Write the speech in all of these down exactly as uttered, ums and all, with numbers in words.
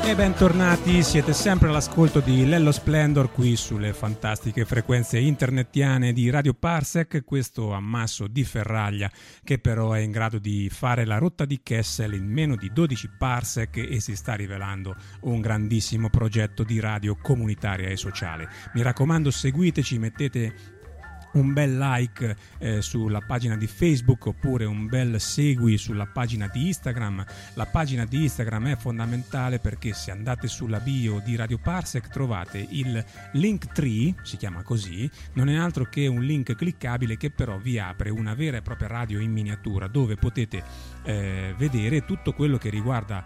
E bentornati, siete sempre all'ascolto di Lello Splendor qui sulle fantastiche frequenze internetiane di Radio Parsec, questo ammasso di ferraglia che però è in grado di fare la rotta di Kessel in meno di dodici parsec e si sta rivelando un grandissimo progetto di radio comunitaria e sociale. Mi raccomando, seguiteci, mettete un bel like eh, sulla pagina di Facebook oppure un bel segui sulla pagina di Instagram. La pagina di Instagram è fondamentale perché se andate sulla bio di Radio Parsec trovate il Linktree, si chiama così, non è altro che un link cliccabile che però vi apre una vera e propria radio in miniatura dove potete eh, vedere tutto quello che riguarda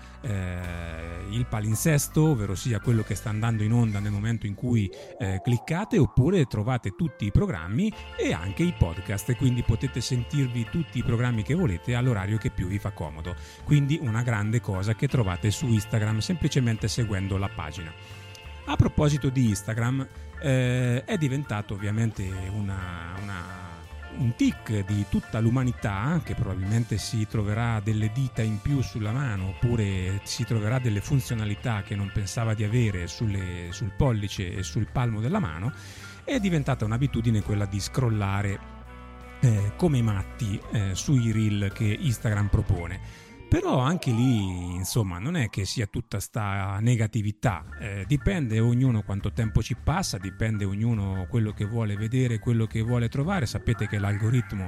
eh, il palinsesto, ovvero sia quello che sta andando in onda nel momento in cui eh, cliccate, oppure trovate tutti i programmi e anche i podcast, e quindi potete sentirvi tutti i programmi che volete all'orario che più vi fa comodo. Quindi una grande cosa che trovate su Instagram semplicemente seguendo la pagina. A proposito di Instagram, eh, è diventato ovviamente una, una, un tic di tutta l'umanità, che probabilmente si troverà delle dita in più sulla mano oppure si troverà delle funzionalità che non pensava di avere sulle, sul pollice e sul palmo della mano. È diventata un'abitudine quella di scrollare eh, come matti eh, sui reel che Instagram propone. Però anche lì, insomma, non è che sia tutta sta negatività, eh, dipende ognuno quanto tempo ci passa, dipende ognuno quello che vuole vedere, quello che vuole trovare. Sapete che l'algoritmo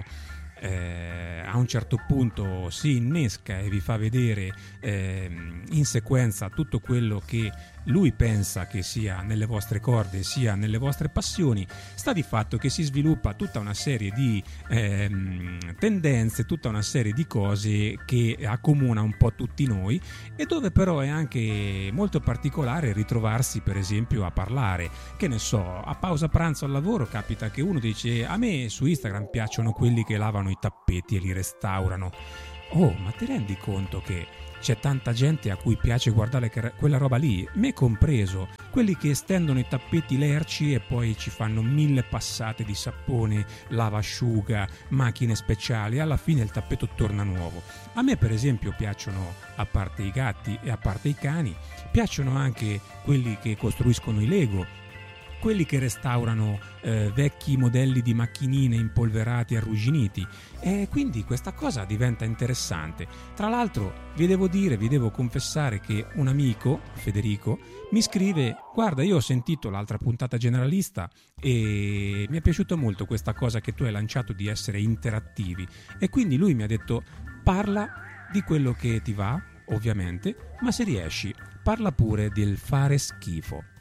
Eh, a un certo punto si innesca e vi fa vedere eh, in sequenza tutto quello che lui pensa che sia nelle vostre corde, sia nelle vostre passioni. Sta di fatto che si sviluppa tutta una serie di eh, tendenze, tutta una serie di cose che accomuna un po' tutti noi, e dove però è anche molto particolare ritrovarsi per esempio a parlare, che ne so, a pausa pranzo al lavoro capita che uno dice: a me su Instagram piacciono quelli che lavano i tappeti e li restaurano. Oh, ma ti rendi conto che c'è tanta gente a cui piace guardare quella roba lì, me compreso, quelli che stendono i tappeti lerci e poi ci fanno mille passate di sapone, lavasciuga, macchine speciali, alla fine il tappeto torna nuovo. A me per esempio piacciono, a parte i gatti e a parte i cani, piacciono anche quelli che costruiscono i Lego, quelli che restaurano eh, vecchi modelli di macchinine impolverati e arrugginiti, e quindi questa cosa diventa interessante. Tra l'altro vi devo dire, vi devo confessare che un amico, Federico, mi scrive: guarda, io ho sentito l'altra puntata generalista e mi è piaciuto molto questa cosa che tu hai lanciato di essere interattivi, e quindi lui mi ha detto: parla di quello che ti va, ovviamente, ma se riesci parla pure del fare schifo.